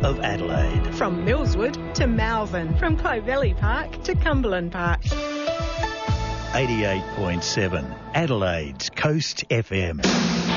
of Adelaide. From Millswood to Malvern, from Clovelly Park to Cumberland Park. 88.7 Adelaide's Coast FM.